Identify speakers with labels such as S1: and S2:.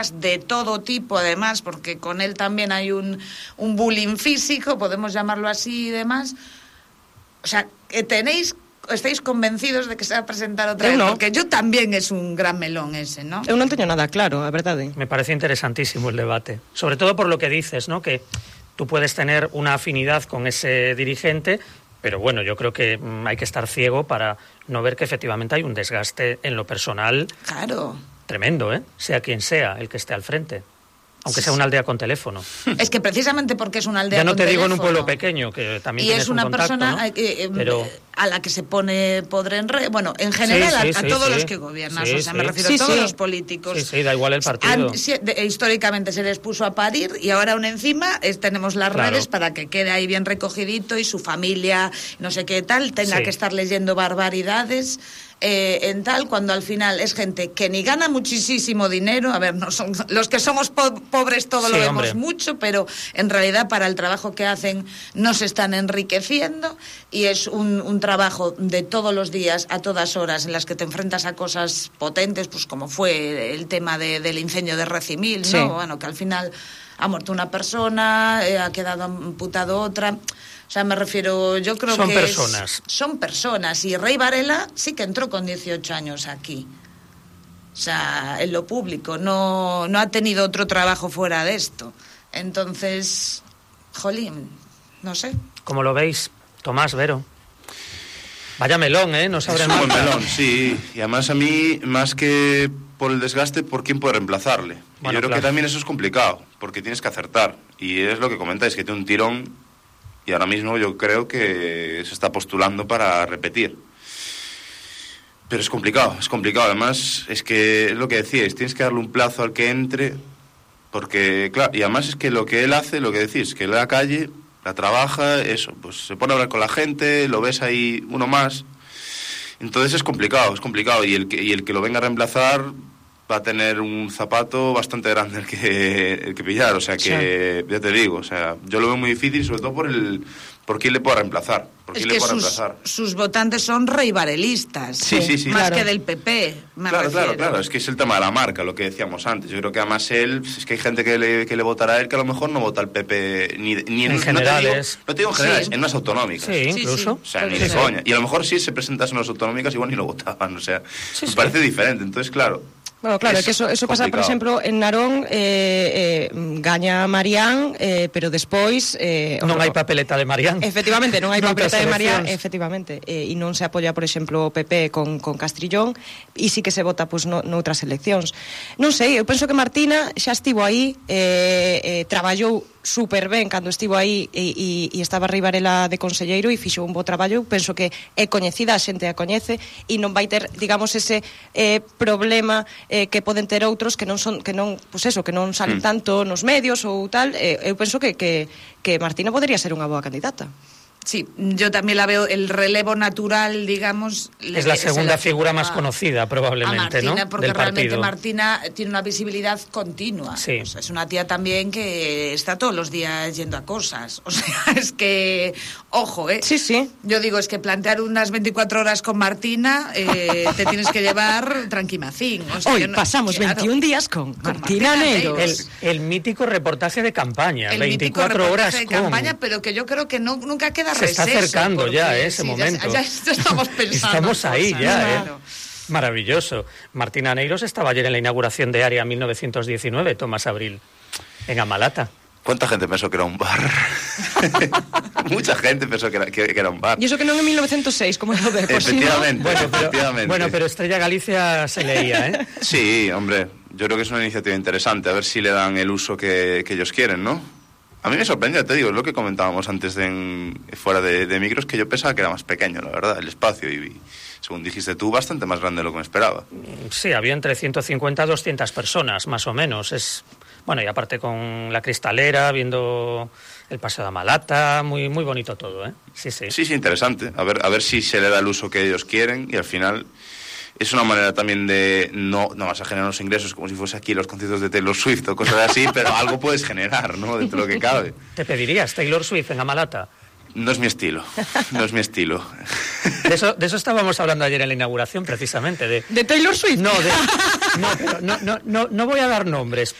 S1: de todo tipo, además, porque con él también hay un bullying físico, podemos llamarlo así y demás. O sea, estáis convencidos de que se va a presentar otra vez? Porque yo también es un gran melón ese, ¿no?
S2: Eu non teño nada claro, a verdade.
S3: Me parece interesantísimo el debate, sobre todo por lo que dices, ¿no? Que tú puedes tener una afinidad con ese dirigente, pero bueno, yo creo que hay que estar ciego para no ver que efectivamente hay un desgaste en lo personal.
S1: Claro.
S3: Tremendo, sea quien sea el que esté al frente. Aunque sea una aldea con teléfono.
S1: Es que precisamente porque es una aldea con teléfono.
S3: Ya no te digo en un pueblo pequeño, que también tienes un contacto,
S1: persona,
S3: ¿no?
S1: Pero a la que se pone podrenre, bueno, en general a todos los que gobiernan, o sea, me refiero a todos los políticos.
S3: Sí, da igual el partido.
S1: Históricamente se les puso a parir y ahora aún encima tenemos las redes para que quede ahí bien recogidito y su familia, no sé qué tal, tenga que estar leyendo barbaridades. En tal, cuando al final es gente que ni gana muchísimo dinero, a ver, no son los que somos pobres todo lo vemos mucho, pero en realidad para el trabajo que hacen no se están enriqueciendo y es un trabajo de todos los días, a todas horas, en las que te enfrentas a cosas potentes, pues como fue el tema del incendio de Recimil, ¿no? Bueno, que al final ha muerto una persona, ha quedado amputado otra. O sea, me refiero, yo creo
S3: son
S1: que
S3: personas.
S1: Son personas. Y Rey Varela sí que entró con 18 años aquí. O sea, en lo público. No ha tenido otro trabajo fuera de esto. Entonces, jolín, no sé.
S3: ¿Cómo lo veis? Tomás, Vero. Vaya melón, no sabré nada.
S4: Es un buen melón, sí. Y además a mí, más que por el desgaste, ¿por quién puede reemplazarle? Bueno, yo creo que también eso es complicado, porque tienes que acertar. Y es lo que comentáis, que tiene un tirón. Y ahora mismo yo creo que se está postulando para repetir. Pero es complicado. Además, es que es lo que decíais, tienes que darle un plazo al que entre, porque, claro, y además es que lo que él hace, lo que decís, que él a la calle, la trabaja, eso, pues se pone a hablar con la gente, lo ves ahí uno más. Entonces es complicado. Y el que lo venga a reemplazar va a tener un zapato bastante grande el que pillar, o sea que ya te digo, o sea, yo lo veo muy difícil, sobre todo por quién le pueda reemplazar.
S1: Es que sus votantes son reivarelistas,
S4: sí,
S1: más que del PP.
S4: Claro, es que es el tema de la marca, lo que decíamos antes. Yo creo que además él, es que hay gente que le votará a él que a lo mejor no vota al PP ni en
S3: generales.
S4: No te digo en generales, en unas autonómicas.
S3: Sí, incluso.
S4: O sea, ni de coña. Y a lo mejor si se presentasen en las autonómicas igual ni lo votaban, o sea, me parece diferente. Entonces, claro.
S2: Bueno, claro, es que eso pasa, por exemplo, en Narón gaña Marián, pero despois
S3: non hai papeleta de Marián.
S2: Efectivamente, non hai papeleta de Marián, efectivamente, e non se apoia, por exemplo, o PP con Castrillón, e sí que se vota pois noutras eleccións. Non sei, eu penso que Martina xa estivo aí, traballou super ben cando estivo aí e estaba Rei Varela de conselleiro e fixo un bo traballo. Eu penso que é coñecida, a xente a coñece e non vai ter, digamos, ese problema que poden ter outros que non salen tanto nos medios ou tal. Eu penso que Martina podería ser unha boa candidata.
S1: Sí, yo también la veo, el relevo natural, digamos...
S3: Es la segunda figura más conocida, probablemente,
S1: Martina,
S3: ¿no?
S1: Porque
S3: del
S1: realmente
S3: partido.
S1: Martina tiene una visibilidad continua.
S3: Sí.
S1: O sea, es una tía también que está todos los días yendo a cosas. O sea, es que... Ojo, ¿eh?
S2: Sí.
S1: Yo digo, es que plantear unas 24 horas con Martina te tienes que llevar tranquimacín. O sea,
S2: hoy pasamos 21 días con Martina Neiros.
S3: El mítico reportaje de campaña,
S1: el
S3: 24 horas
S1: de
S3: con...
S1: campaña, pero que yo creo que nunca queda
S3: se
S1: receso.
S3: está acercando
S1: porque,
S3: ya ese momento.
S1: Ya estamos pensando.
S3: Estamos ahí
S1: cosas,
S3: ya,
S1: claro.
S3: Maravilloso. Martina Neiros estaba ayer en la inauguración de Área 1919, Tomás Abril, en Amalata.
S4: ¿Cuánta gente pensó que era un bar? Mucha gente pensó que era un bar.
S2: Y eso que non en 1906, como lo de
S4: Efectivamente,
S3: Bueno, pero Estrella Galicia se leía, ¿eh?
S4: Sí, hombre, yo creo que es una iniciativa interesante, a ver si le dan el uso que ellos quieren, ¿no? A mí me sorprendió, te digo, es lo que comentábamos antes fuera de micros, que yo pensaba que era más pequeño, la verdad, el espacio, y según dijiste tú, bastante más grande de lo que me esperaba.
S3: Sí, había entre 150 a 200 personas, más o menos. Bueno, y aparte con la cristalera, viendo el paseo de Amalata, muy, muy bonito todo, ¿eh? Sí,
S4: interesante, a ver si se le da el uso que ellos quieren, y al final... Es una manera también de no vas a generar unos ingresos como si fuese aquí los conciertos de Taylor Swift o cosas así, pero algo puedes generar, ¿no? Dentro de lo que cabe.
S3: ¿Te pedirías Taylor Swift en Amalata?
S4: No es mi estilo.
S3: De eso estábamos hablando ayer en la inauguración, precisamente.
S2: ¿De Taylor Swift?
S3: No, No voy a dar nombres,